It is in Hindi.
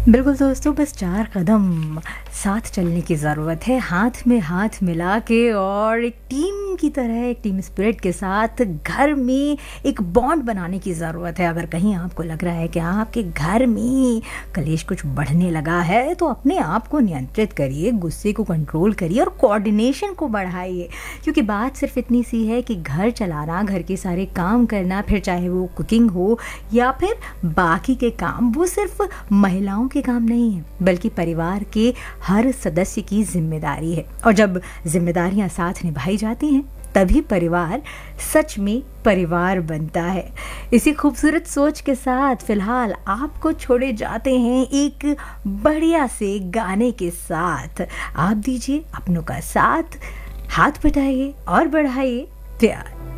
बिल्कुल दोस्तों, बस 4 कदम साथ चलने की ज़रूरत है, हाथ में हाथ मिला के और एक टीम की तरह, एक टीम स्पिरिट के साथ घर में एक बॉन्ड बनाने की ज़रूरत है। अगर कहीं आपको लग रहा है कि आपके घर में कलेश कुछ बढ़ने लगा है, तो अपने आप को नियंत्रित करिए, गुस्से को कंट्रोल करिए और कोऑर्डिनेशन को बढ़ाइए। क्योंकि बात सिर्फ इतनी सी है कि घर चलाना, घर के सारे काम करना, फिर चाहे वो कुकिंग हो या फिर बाकी के काम, वो सिर्फ महिलाओं के काम नहीं है, बल्कि परिवार के हर सदस्य की जिम्मेदारी है। और जब जिम्मेदारियां साथ निभाई जाती हैं, तभी परिवार सच में परिवार बनता है। इसी खूबसूरत सोच के साथ फिलहाल आपको छोड़े जाते हैं एक बढ़िया से गाने के साथ। आप दीजिए अपनों का साथ, हाथ बटाइए और बढ़ाइए प्यार।